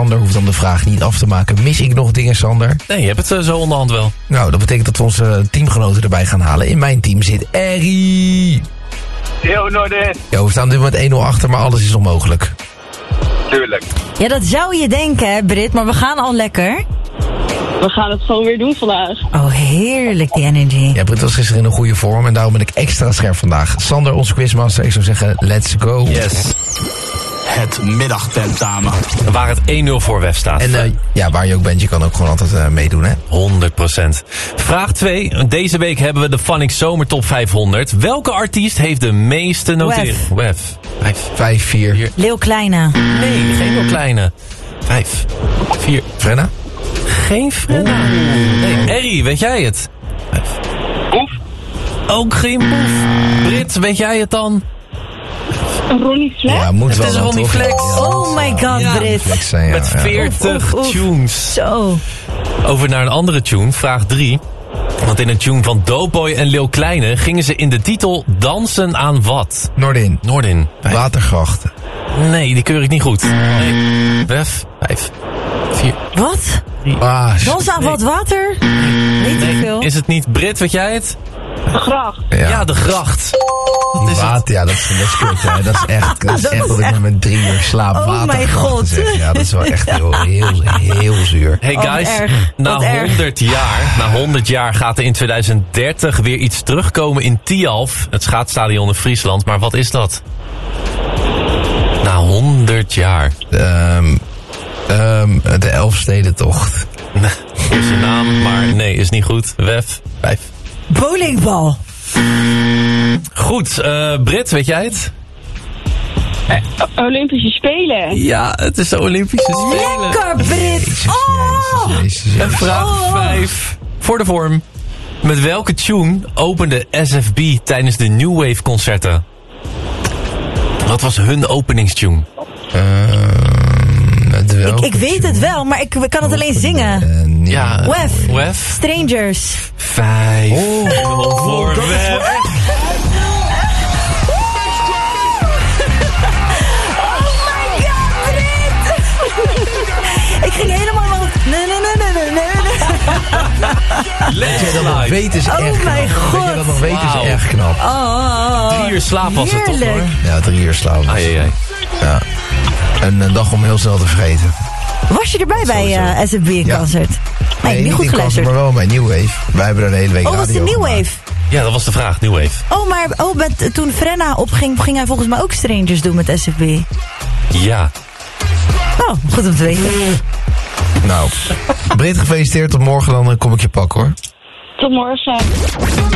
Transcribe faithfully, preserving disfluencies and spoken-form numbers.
Sander hoeft dan de vraag niet af te maken. Mis ik nog dingen, Sander? Nee, je hebt het uh, zo onderhand wel. Nou, dat betekent dat we onze teamgenoten erbij gaan halen. In mijn team zit Errie. Yo, Noorden. Ja, we staan nu met één nul achter, maar alles is nog mogelijk. Tuurlijk. Ja, dat zou je denken, hè, Brit, maar we gaan al lekker. We gaan het gewoon weer doen vandaag. Oh, heerlijk, die energy. Ja, Brit was gisteren in een goede vorm en daarom ben ik extra scherp vandaag. Sander, onze quizmaster, ik zou zeggen, let's go. Yes. Het middagtentamen. Waar het één nul voor W E F staat. En uh, ja, waar je ook bent, je kan ook gewoon altijd uh, meedoen, hè? honderd procent. Vraag twee. Deze week hebben we de Phonics Zomer Top vijfhonderd. Welke artiest heeft de meeste noteringen? W E F. Vijf. Vijf, vier. Leeuw Kleine. Nee, geen Leeuw Kleine. Vijf. Vier. Frenna? Geen Frenna. Nee, Errie, weet jij het? Vijf. Boef? Ook geen Boef. Brit, weet jij het dan? Ronnie Flex? Ja, moet Het wel is dan, Ronnie toch? Flex. Oh my god, Ja. Brit. Flex zijn, ja, Met ja. veertig Oef, oef, oef. tunes. Zo. Over naar een andere tune, vraag drie. Want in een tune van Doughboy en Leeuw Kleine gingen ze in de titel dansen aan wat? Noordin. Noordin. Vijf. Watergrachten. Nee, die keur ik niet goed. Nee. W E F. Vijf. Vier. Wat? Ah, sh- Dans aan wat water? Weet ik veel. Is het niet Brit, weet jij het? De gracht. ja. Ja, de gracht. Die is het? water, ja, dat is, dat is kut, hè. Dat is echt, dat is Dat echt is dat ik echt- met mijn drie uur slaap Oh watergrachten mijn god. zeg. Ja, dat is wel echt heel, heel, heel zuur. Hey Oh, wat guys, erg. na Wat erg. honderd jaar, na honderd jaar gaat er in tweeduizend dertig weer iets terugkomen in Tialf, het schaatsstadion in Friesland. Maar wat is dat? Na honderd jaar. Um, um, de Elfstedentocht. Is je naam, maar nee, is niet goed. W E F. Vijf. Bowlingbal. Goed, uh, Brit, weet jij het? Olympische Spelen. Ja, het is de Olympische Spelen. Lekker, Brit. Jezus, Oh. jezus, jezus, En jezus. vraag Oh. vijf. Voor de vorm. Met welke tune opende S F B tijdens de New Wave concerten? Wat was hun openingstune? Um, met welke Ik, ik weet het wel, maar ik kan het alleen zingen. Uh, Ja, W E F. W E F. Strangers. Vijf. Oh, Voor W E F. Ik ging helemaal wel... Nee, nee, nee, nee, nee, nee. Dat jij dat nog weet is Oh echt knap. mijn Dat god. jij dat nog weet is Wauw. echt knap. Oh, oh, oh. Drie uur slaap was het toch, Heerlijk. hoor? Ja, drie uur slaap. Ai, ai, ai. Ja. Een, een dag om heel snel te vergeten. Was je erbij bij Sowieso. uh, S F B-concert? Nee, niet goed in Kansel, geluisterd. maar wel bij New Wave. Wij hebben er de hele week Oh, was de radio New gemaakt. Wave? Ja, dat was de vraag, New Wave. Oh, maar oh, met, toen Frenna opging, ging hij volgens mij ook Strangers doen met S F B. Ja. Oh, goed om te weten. Nou, Brit, gefeliciteerd. Tot morgen, dan eh, kom ik je pakken, hoor. Tot morgen.